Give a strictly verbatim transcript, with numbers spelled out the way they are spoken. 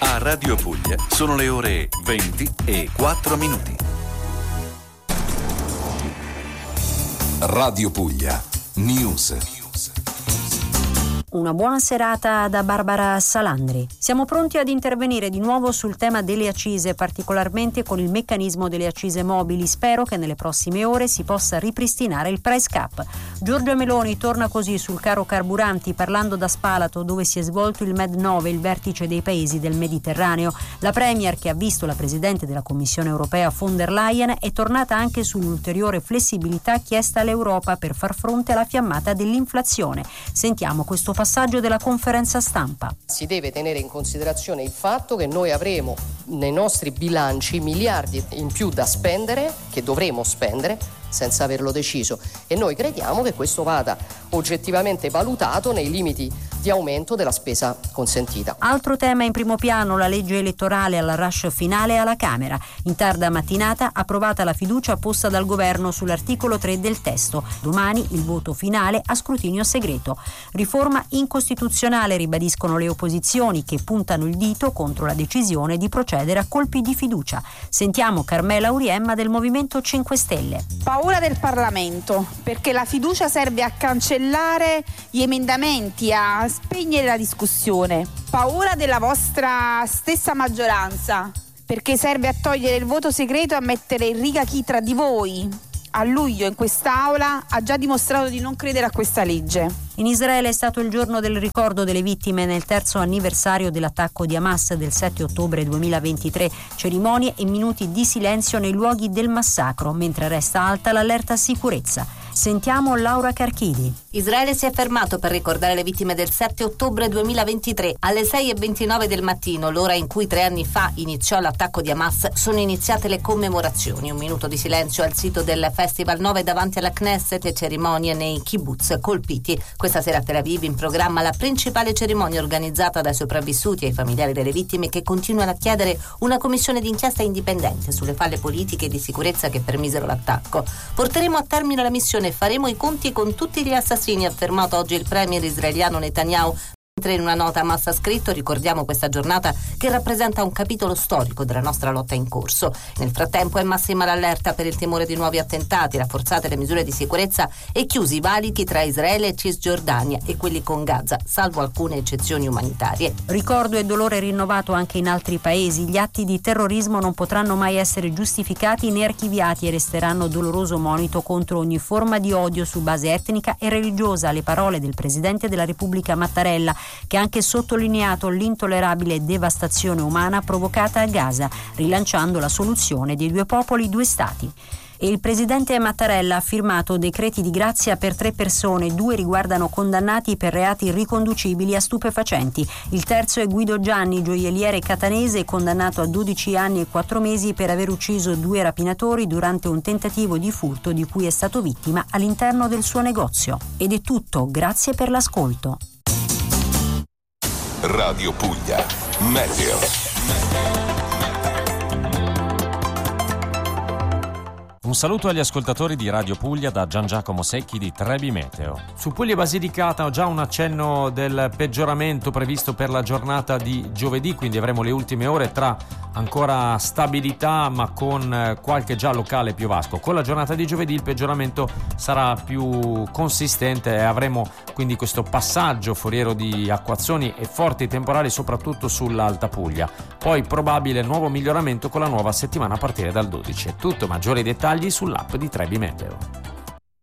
A Radio Puglia sono le ore venti e quattro minuti. Radio Puglia News. Una buona serata da Barbara Salandri. Siamo pronti ad intervenire di nuovo sul tema delle accise, particolarmente con il meccanismo delle accise mobili. Spero che nelle prossime ore si possa ripristinare il price cap. Giorgia Meloni torna così sul caro carburanti, parlando da Spalato, dove si è svolto il Med nove, il vertice dei paesi del Mediterraneo. La Premier, che ha visto la Presidente della Commissione Europea von der Leyen, è tornata anche sull'ulteriore flessibilità chiesta all'Europa per far fronte alla fiammata dell'inflazione. Sentiamo questo passaggio della conferenza stampa. Si deve tenere in considerazione il fatto che noi avremo nei nostri bilanci miliardi in più da spendere, che dovremo spendere senza averlo deciso, e noi crediamo che questo vada oggettivamente valutato nei limiti di aumento della spesa consentita. Altro tema in primo piano, la legge elettorale alla rush finale alla Camera. In tarda mattinata approvata la fiducia posta dal governo sull'articolo tre del testo. Domani il voto finale a scrutinio segreto. Riforma incostituzionale, ribadiscono le opposizioni, che puntano il dito contro la decisione di procedere a colpi di fiducia. Sentiamo Carmela Auriemma del Movimento cinque Stelle. Paura del Parlamento, perché la fiducia serve a cancellare gli emendamenti, a spegnere la discussione. Paura della vostra stessa maggioranza, perché serve a togliere il voto segreto e a mettere in riga chi tra di voi a luglio in quest'Aula ha già dimostrato di non credere a questa legge. In Israele è stato il giorno del ricordo delle vittime nel terzo anniversario dell'attacco di Hamas del sette ottobre duemilaventitré. Cerimonie e minuti di silenzio nei luoghi del massacro, mentre resta alta l'allerta sicurezza. Sentiamo Laura Carchidi. Israele si è fermato per ricordare le vittime del sette ottobre duemilaventitré. Alle sei e ventinove del mattino, l'ora in cui tre anni fa iniziò l'attacco di Hamas, sono iniziate le commemorazioni. Un minuto di silenzio al sito del Festival nove davanti alla Knesset e cerimonie nei kibbutz colpiti. Questa sera a Tel Aviv in programma la principale cerimonia organizzata dai sopravvissuti e ai familiari delle vittime, che continuano a chiedere una commissione d'inchiesta indipendente sulle falle politiche e di sicurezza che permisero l'attacco. Porteremo a termine la missione e faremo i conti con tutti gli assassini, ha affermato oggi il premier israeliano Netanyahu. Mentre in una nota Hamas ha scritto: ricordiamo questa giornata che rappresenta un capitolo storico della nostra lotta in corso. Nel frattempo è massima l'allerta per il timore di nuovi attentati, rafforzate le misure di sicurezza e chiusi i valichi tra Israele e Cisgiordania e quelli con Gaza, salvo alcune eccezioni umanitarie. Ricordo e dolore rinnovato anche in altri paesi. Gli atti di terrorismo non potranno mai essere giustificati né archiviati e resteranno doloroso monito contro ogni forma di odio su base etnica e religiosa. Le parole del Presidente della Repubblica Mattarella, che ha anche sottolineato l'intollerabile devastazione umana provocata a Gaza, rilanciando la soluzione dei due popoli, due stati. E il presidente Mattarella ha firmato decreti di grazia per tre persone, due riguardano condannati per reati riconducibili a stupefacenti. Il terzo è Guido Gianni, gioielliere catanese, condannato a dodici anni e quattro mesi per aver ucciso due rapinatori durante un tentativo di furto di cui è stato vittima all'interno del suo negozio. Ed è tutto, grazie per l'ascolto. Radio Puglia Meteo. Un saluto agli ascoltatori di Radio Puglia da Gian Giacomo Secchi di Trebi Meteo. Su Puglia e Basilicata ho già un accenno del peggioramento previsto per la giornata di giovedì, quindi avremo le ultime ore tra ancora stabilità ma con qualche già locale piovasco. Con la giornata di giovedì il peggioramento sarà più consistente e avremo quindi questo passaggio foriero di acquazzoni e forti temporali soprattutto sull'Alta Puglia. Poi probabile nuovo miglioramento con la nuova settimana a partire dal dodici. È tutto, maggiori dettagli sull'app di Trebi Meteo.